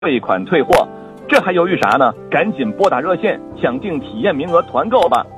汇款退货。这还犹豫啥呢？赶紧拨打热线抢订体验名额团购吧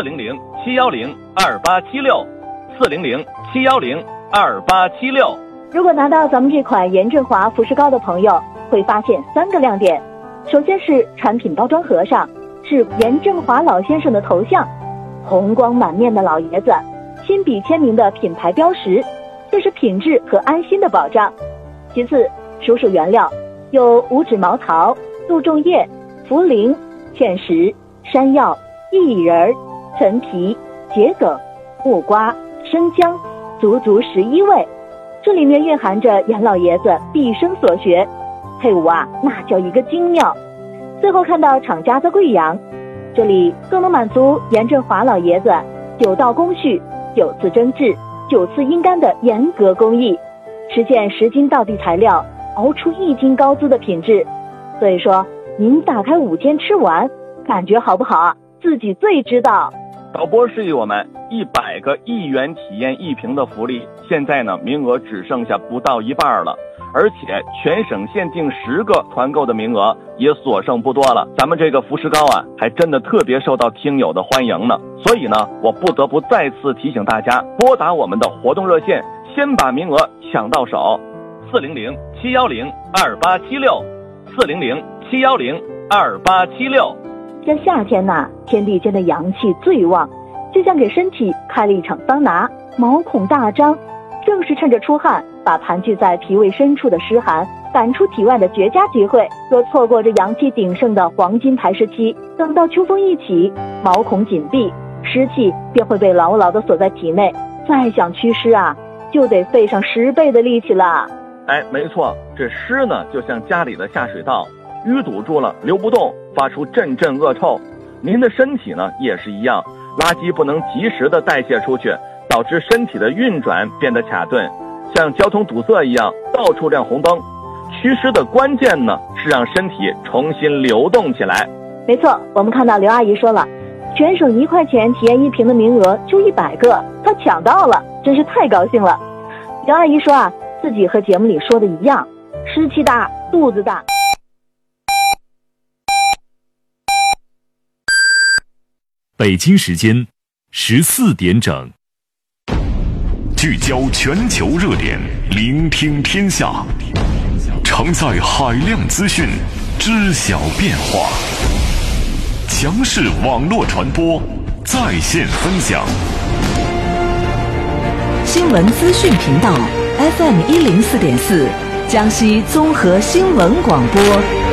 ！400-710-2876，400-710-2876。 如果拿到咱们这款严正华服饰膏的朋友，会发现3个亮点。首先是产品包装盒上是严正华老先生的头像，红光满面的老爷子，亲笔签名的品牌标识，这是品质和安心的保障。其次，输入原料有五指毛桃、杜仲叶、茯苓、芡实、山药、薏仁、陈皮、桔梗、木瓜、生姜，足足11味。这里面蕴含着严老爷子毕生所学，配伍啊，那叫一个精妙。最后看到厂家在贵阳，这里更能满足严正华老爷子9道工序、9次蒸制、9次阴干的严格工艺，实现10斤道地材料熬出1斤高滋的品质。所以说，您打开5天吃完，感觉好不好？自己最知道。 导播示意我们100个1元体验1瓶的福利，现在呢名额只剩下不到一半了，而且全省限定10个团购的名额也所剩不多了。咱们这个服饰膏啊，还真的特别受到听友的欢迎呢。所以呢，我不得不再次提醒大家，拨打我们的活动热线，先把名额抢到手，400-710-2876，400-710-2876。 这夏天呐，天地间的阳气最旺，就像给身体开了一场桑拿，毛孔大张，正是趁着出汗，把盘踞在脾胃深处的湿寒赶出体外的绝佳机会。若错过这阳气鼎盛的黄金排湿期，等到秋风一起，毛孔紧闭，湿气便会被牢牢地锁在体内，再想祛湿啊，就得费上10倍的力气了。 哎，没错，这湿呢就像家里的下水道，淤堵住了，流不动，发出阵阵恶臭。您的身体呢也是一样，垃圾不能及时的代谢出去，导致身体的运转变得卡顿，像交通堵塞一样，到处亮红灯。祛湿的关键呢是让身体重新流动起来。 没错，我们看到刘阿姨说了，全省1块钱体验1瓶的名额就100个，她抢到了，真是太高兴了。刘阿姨说啊，自己和节目里说的一样，湿气大，肚子大。 北京时间14点整，聚焦全球热点，聆听天下，承载海量资讯，知晓变化，强势网络传播，在线分享。 新闻资讯频道 FM104.4，江西综合新闻广播。